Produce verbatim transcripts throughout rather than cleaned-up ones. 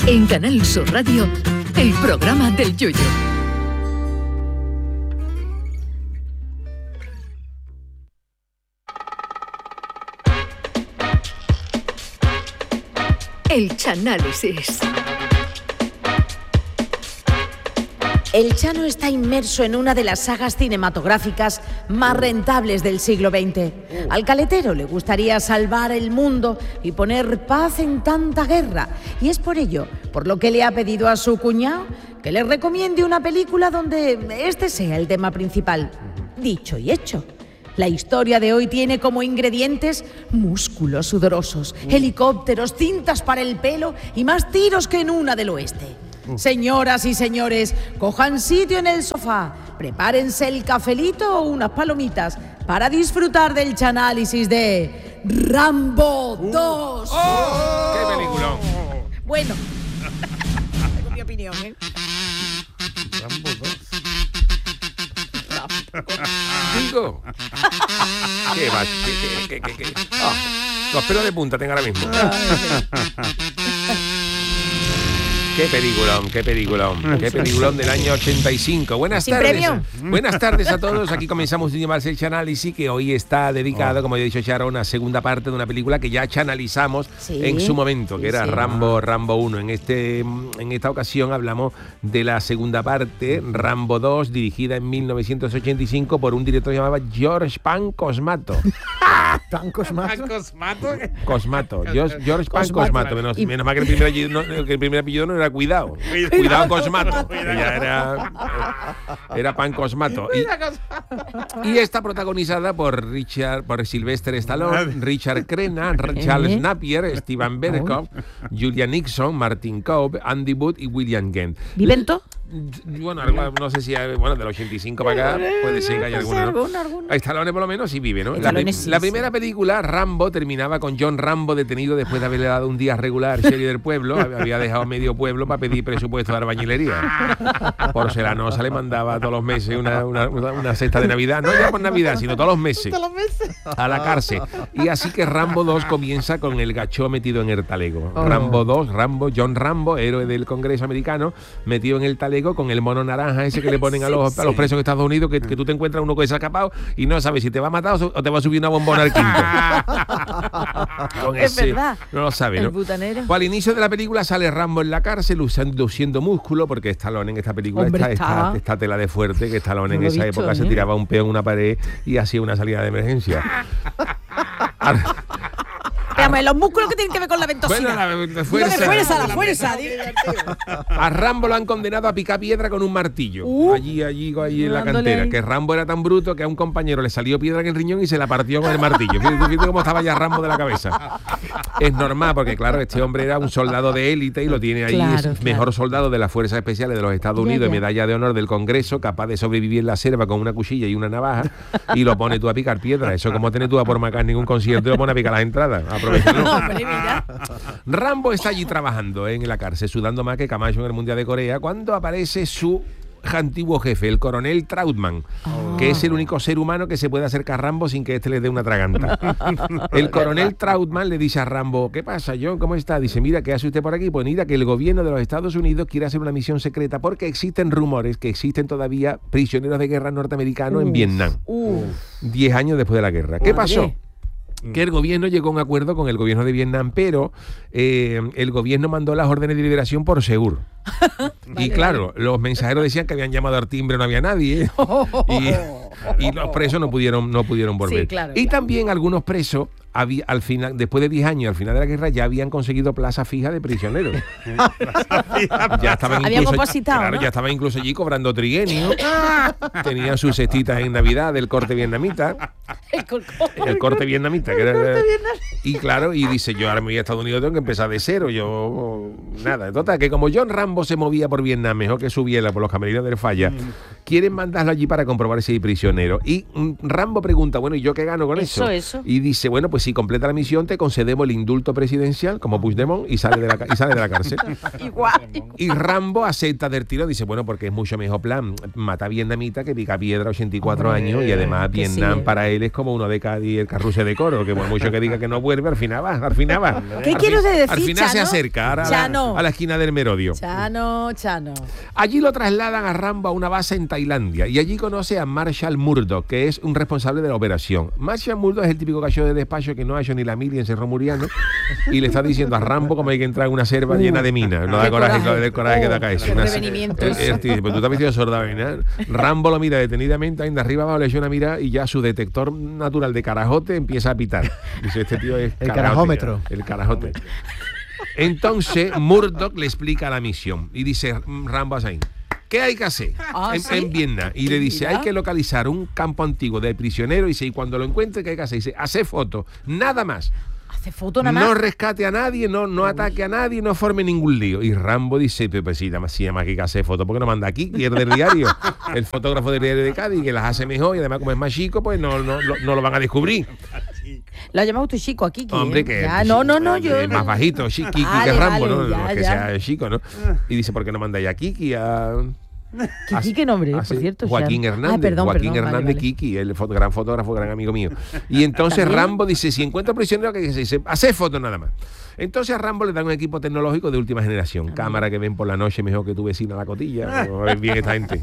En Canal Sur Radio, el programa del Yoyo. El Chanálisis. El Chano está inmerso en una de las sagas cinematográficas más rentables del siglo veinte. Al caletero le gustaría salvar el mundo y poner paz en tanta guerra. Y es por ello, por lo que le ha pedido a su cuñado que le recomiende una película donde este sea el tema principal. Dicho y hecho. La historia de hoy tiene como ingredientes músculos sudorosos, helicópteros, cintas para el pelo y más tiros que en una del oeste. Señoras y señores, cojan sitio en el sofá, prepárense el cafelito o unas palomitas para disfrutar del chanálisis de Rambo dos. ¡Oh! ¡Qué peliculón! Bueno, tengo mi opinión, ¿eh? Rambo dos. Digo. ¿Qué va? ¿Qué, qué, qué, qué, qué? Oh, los pelos de punta tengo ahora mismo. Qué peliculón, qué peliculón, qué peliculón del año ochenta y cinco. Buenas Sin tardes. premio. Buenas tardes a todos. Aquí comenzamos un día más el Chanálisis, que hoy está dedicado, oh. como ya he dicho Charo, a una segunda parte de una película que ya chanalizamos sí. en su momento, que era sí. Rambo, Rambo uno. En este, en esta ocasión hablamos de la segunda parte, Rambo dos, dirigida en mil novecientos ochenta y cinco por un director llamado George Pan Cosmato. ¿Pan Cosmato? ¿Pan Cosmato? Cosmato. George, George Pan Cosmato. Menos, y... menos mal que el primer apellido no, que el primer apellido no era Cuidado. Cuidado, cuidado Cosmato. Ella era, era Pan Cosmato. Y, y está protagonizada por Richard, por Sylvester Stallone, Richard Crenna, Charles Napier, Steven Berkoff, Julia Nixon, Martin Cobb, Andy Wood y William Gant. ¿Viven todos? Bueno, no sé si hay, bueno, del ochenta y cinco para acá puede ser que haya alguno, ¿no? Stallone por lo menos sí vive, ¿no? La, sí, la primera película, Rambo, terminaba con John Rambo detenido después de haberle dado un día regular sheriff del pueblo. Había dejado medio pueblo para pedir presupuesto de albañilería. Porcelanosa le mandaba todos los meses una, una, una, una cesta de Navidad, no ya por Navidad, sino todos los meses, todos los meses a la cárcel. Y así que Rambo dos comienza con el gachó metido en el talego. Oh. Rambo dos, Rambo, John Rambo, héroe del Congreso americano, metido en el talego con el mono naranja ese que le ponen a los, sí, sí. a los presos de Estados Unidos, que, que tú te encuentras uno que se ha escapado y no sabes si te va a matar o te va a subir una bombona al quinto. Con es ese, verdad. No lo sabe, ¿no? Pues al inicio de la película sale Rambo en la cárcel luciendo músculo, porque Stallone en esta película está, está, está tela de fuerte, que Stallone en esa época, ¿eh? Se tiraba un peo en una pared y hacía una salida de emergencia. Dígame, los músculos que tienen que ver con la ventosina. Bueno, la, la fuerza. La fuerza, la fuerza. A Rambo lo han condenado a picar piedra con un martillo. Uh, allí, allí, allí en la cantera. Ahí. Que Rambo era tan bruto que a un compañero le salió piedra en el riñón y se la partió con el martillo. Fíjate, fíjate cómo estaba ya Rambo de la cabeza. Es normal, porque claro, este hombre era un soldado de élite y lo tiene ahí. Claro, es claro. Mejor soldado de las Fuerzas Especiales de los Estados Unidos, ya, ya. Medalla de honor del Congreso, capaz de sobrevivir en la selva con una cuchilla y una navaja, y lo pone tú a picar piedra. Eso como tener tú a por Macán ningún concierto y lo pone a picar las entradas. No, Rambo está allí trabajando, ¿eh? En la cárcel, sudando más que Camacho en el Mundial de Corea, cuando aparece su antiguo jefe, el coronel Trautmann, oh. que es el único ser humano que se puede acercar a Rambo sin que éste le dé una traganta. El coronel Trautmann le dice a Rambo: ¿qué pasa, John? ¿Cómo está? Dice: mira, ¿qué hace usted por aquí? Pues mira, que el gobierno de los Estados Unidos quiere hacer una misión secreta porque existen rumores que existen todavía prisioneros de guerra norteamericanos uh. en Vietnam. Uh. Diez años después de la guerra. ¿Qué pasó? Que el gobierno llegó a un acuerdo con el gobierno de Vietnam, pero eh, el gobierno mandó las órdenes de liberación por seguro. Vale, y claro, vale. Los mensajeros decían que habían llamado al timbre, no había nadie, ¿eh? y, y los presos no pudieron, no pudieron volver. Sí, claro, y claro. También algunos presos, había, al final, después de diez años, al final de la guerra, ya habían conseguido plaza fija de prisioneros. Ya estaban incluso, claro, ¿no? Ya estaban incluso allí cobrando trienio. Tenían sus cestitas en Navidad del corte vietnamita. El, cor- el corte vietnamita. Que era, corte vietnamita. Y claro, y dice: yo ahora me voy a Estados Unidos, tengo que empezar de cero. Yo, nada. Total, que como John Rambo se movía por Vietnam mejor que subiera por los camerinos del Falla, mm. quieren mandarlo allí para comprobar si hay prisionero. Y mm, Rambo pregunta: bueno, ¿y yo qué gano con eso? Eso, eso. Y dice: bueno, pues si completa la misión te concedemos el indulto presidencial como Puigdemont y sale de la, y sale de la cárcel. Igual. Y Rambo acepta del tiro, dice, bueno, porque es mucho mejor plan matar vietnamita que Picapiedra, ochenta y cuatro Hombre, años, y además que Vietnam sí. para él es como uno de Cádiz, el carrusel de Coro, que por mucho que diga que no vuelve, al final va, al final va. ¿Qué Al quieres fin- decir, Al final se Chano? acerca ahora a la, Chano. a la esquina del Merodio. Chano, Chano. Allí lo trasladan a Rambo a una base en Tailandia y allí conoce a Marshall Murdoch, que es un responsable de la operación. Marshall Murdoch es el típico gallo de despacho que no ha hecho ni la mil y en Cerro Muriano y le está diciendo a Rambo cómo hay que entrar en una selva uh, llena de minas. No da qué coraje, coraje. lo del coraje Oh, que da caer. qué Una- revenimiento el- eso. el tío dice, pero tú te has vestido sorda, ¿verdad? Rambo lo mira detenidamente, ahí de arriba abajo le echa una mirada y ya su detector natural de carajote empieza a pitar. Dice, este tío es El carajote, carajómetro. El carajote. Entonces Murdoch le explica la misión y dice, Rambo ahí, ¿qué hay que hacer Ah, en, ¿sí? en Vietnam? Y le dice, Mira. hay que localizar un campo antiguo de prisioneros. Y dice, y cuando lo encuentre, ¿qué hay que hacer? Dice, hacer fotos, nada más. Hace foto nada No más. rescate a nadie, no, no ataque a nadie, no forme ningún lío. Y Rambo dice, pues, pues sí, nada más sí, más que hacer fotos, porque no manda aquí, pierde el diario. El fotógrafo del diario de Cádiz, que las hace mejor, y además como es más chico, pues no, no, no, no lo van a descubrir. Lo ha llamado tu chico aquí. ¿quién? Hombre, que Ya, no, no, no, yo. es más bajito, chi- Kiki Vale, que Rambo, vale, ¿no? ya, No es que ya. sea chico, ¿no? Y dice, ¿por qué no mandáis a Kiki, a... Kiki, ¿qué nombre? Ah, por sí, cierto. Joaquín Sean. Hernández, Ah, perdón, Joaquín perdón, Hernández vale, vale. Kiki, el foto- gran fotógrafo, gran amigo mío. Y entonces ¿También? Rambo dice, si encuentra prisionero, que se dice, hace fotos nada más. Entonces a Rambo le dan un equipo tecnológico de última generación. Cámara que ven por la noche mejor que tu vecina la cotilla. No ven bien esta gente.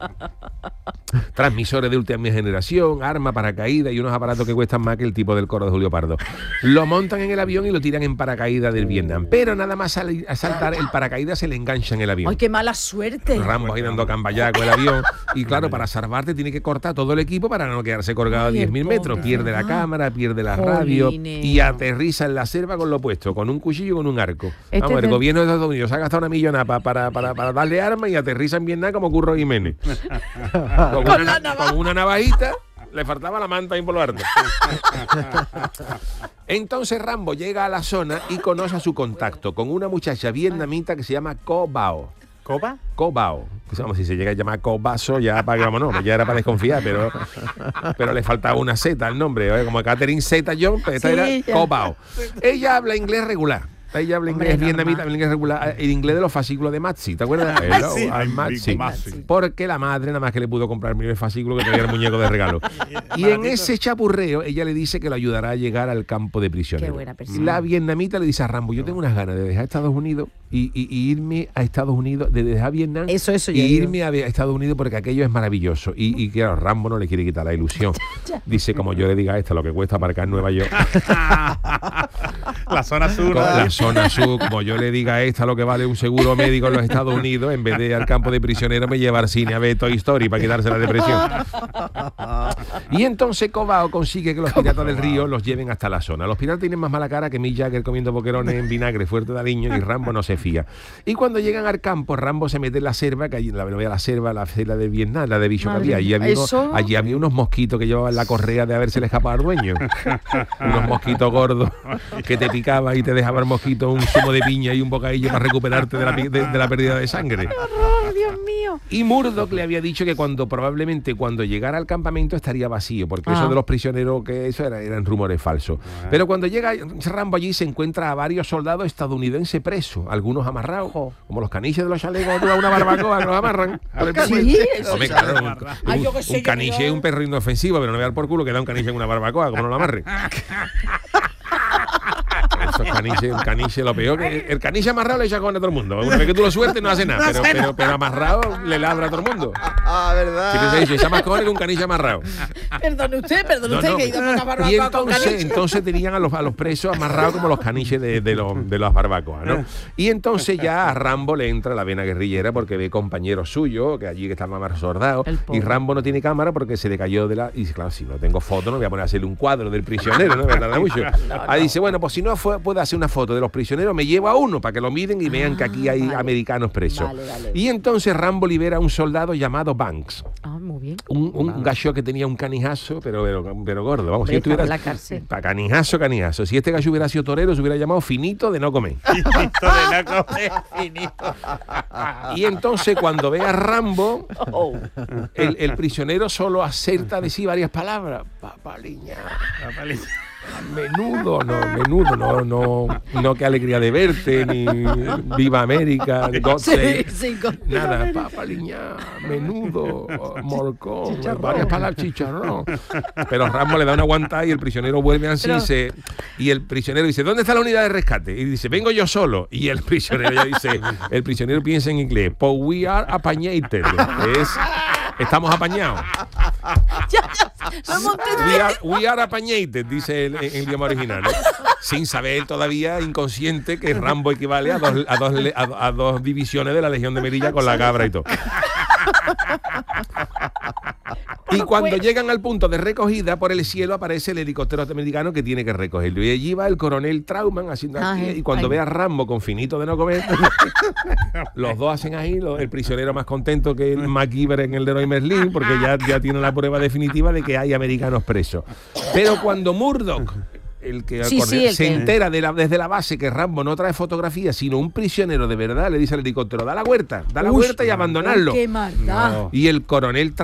Transmisores de última generación, arma, paracaídas y unos aparatos que cuestan más que el tipo del coro de Julio Pardo. Lo montan en el avión y lo tiran en paracaídas del Vietnam. Pero nada más al, a saltar el paracaídas se le engancha en el avión. Ay, qué mala suerte. Rambo ahí dando camballá con el avión. Y claro, para salvarte tiene que cortar todo el equipo para no quedarse colgado a Ay, diez el mil metros. pobre. Pierde la Ah. cámara, pierde la radio Jolines. y aterriza en la selva con lo puesto, con un cuchillo y con un arco. Este Vamos, es el del- gobierno de Estados Unidos se ha gastado una millonada pa- para, para, para darle armas y aterriza en Vietnam como Curro Jiménez. con, Con una, la navaja. con una navajita. Le faltaba la manta ahí por lo harto. Entonces Rambo llega a la zona y conoce a su contacto con una muchacha vietnamita que se llama Co Bao. ¿Copa? Co Bao. Pues, vamos, si se llega a llamar Co Baso, ya para vámonos, ya era para desconfiar, pero, pero le faltaba una Z al nombre. ¿eh? Como Catherine Zeta John, pues esta Sí, era ya. Co Bao. Ella habla inglés regular. Ella habla Hombre, inglés normal. vietnamita, habla inglés regular, el inglés de los fascículos de Matzi, ¿te acuerdas? Hello, sí. I'm Matzi. Matzi. Porque la madre nada más que le pudo comprar el primer fascículo que tenía el muñeco de regalo. Y en ese chapurreo ella le dice que lo ayudará a llegar al campo de prisioneros. Qué buena persona. La vietnamita le dice a Rambo, yo tengo unas ganas de dejar Estados Unidos y, y- y irme a Estados Unidos, de dejar Vietnam Eso, eso, y ya digo. irme a a Estados Unidos porque aquello es maravilloso. Y, y claro, Rambo no le quiere quitar la ilusión. Dice, como yo le diga a esta lo que cuesta aparcar en Nueva York. La zona sur. Con la zona sur, como yo le diga a esta lo que vale un seguro médico en los Estados Unidos, en vez de ir al campo de prisioneros me lleva al cine a ver Toy Story para quitarse la depresión. Y entonces Cobao consigue que los piratas del río los lleven hasta la zona. Los piratas tienen más mala cara que Mick Jagger comiendo boquerones en vinagre fuerte de aliño y Rambo no se fía. Y cuando llegan al campo, Rambo se mete en la selva, que allí la, la selva, la selva de Vietnam, la de bicho que Madre había. Allí mía, había, unos, eso- allí había unos mosquitos que llevaban la correa de haberse le escapado al dueño. Unos mosquitos gordos que te picaban y te dejaban el mosquito un zumo de piña y un bocadillo para recuperarte de la, pi- de, de la pérdida de sangre. ¡Oh, Dios mío! Y Murdoch le había dicho que cuando probablemente cuando llegara al campamento estaría vacío, porque Ah. eso de los prisioneros, que eso era- eran rumores falsos. Pero cuando llega Rambo allí se encuentra a varios soldados estadounidenses presos, algunos amarrados, Ojo. como los caniches de los chalecos, cuando tú vas a una barbacoa que los amarran. por el Sí, pescuezo. eso Hombre, sí. claro, un, Ay, un- yo qué sé, un yo caniche no- es un perro inofensivo, pero no me da por culo que da un caniche en una barbacoa, como no lo amarre. Esos caniches, un caniche, lo peor que el caniche amarrado le echa con a todo el mundo. Una vez que tú lo sueltes no hace nada, pero, pero, pero amarrado le ladra a todo el mundo. Ah, verdad. Siempre se dice, echa más cojones que un caniche amarrado. Perdone usted, perdone No, usted no. que he ido a una Y barbacoa con entonces, caniche. entonces tenían a los, a los presos amarrados como los caniches de, de, los, de las barbacoas, ¿no? Y entonces ya a Rambo le entra la vena guerrillera porque ve compañeros suyos que allí que están más sordados. El pobre. Y Rambo no tiene cámara porque se le cayó de la... Y dice, claro, si no tengo foto no voy a poner a hacerle un cuadro del prisionero, ¿no? Me tarda mucho. Ahí dice, bueno, pues si no fue, puede hacer una foto de los prisioneros, me llevo a uno para que lo miren y vean que aquí hay vale. americanos presos. Vale, vale. Y entonces Rambo libera a un soldado llamado Banks. Ah, muy bien. Un, un gallo que tenía un canijazo, pero, pero, pero gordo. Vamos, si Hombre, estuviera. estaba en la cárcel. Pa' canijazo, canijazo. Si este gallo hubiera sido torero, se hubiera llamado finito de no comer. Y entonces, cuando ve a Rambo, Oh. el, el prisionero solo acerta de sí varias palabras. Papaliña. Menudo, no, menudo, no, no, no, qué alegría de verte, ni Viva América, ni God Save, Sí, sí, con- nada, papa liñá, menudo, morcón, varias palabras, chicharrón. Pero Rambo le da una aguantada y el prisionero vuelve así Pero- y, se, y el prisionero dice, ¿dónde está la unidad de rescate? Y dice, vengo yo solo. Y el prisionero ya dice, el prisionero piensa en inglés, pues we are apañated, es, estamos apañados. Ya, ya, lo hemos entendido. We are, we are apañated, dice el, en idioma original, ¿no? Sin saber todavía, inconsciente, que Rambo equivale a dos, a, dos, le- a, do- a dos divisiones de la Legión de Melilla con la cabra y todo. Y cuando llegan al punto de recogida, por el cielo aparece el helicóptero americano que tiene que recogerlo. Y allí va el coronel Trauman haciendo aquí, Ay, y cuando ay. ve a Rambo con finito de no comer, los dos hacen ahí, lo- el prisionero más contento que el MacGyver en el Leroy Merlin, porque ya, ya tiene la prueba definitiva de que hay americanos presos. Pero cuando Murdoch, el que Sí, acorde- sí, el se que- entera de la, desde la base que Rambo no trae fotografías, sino un prisionero de verdad, le dice al helicóptero, da la vuelta, da la Uy, vuelta y abandonarlo. ¡Qué maldad! No. Y el coronel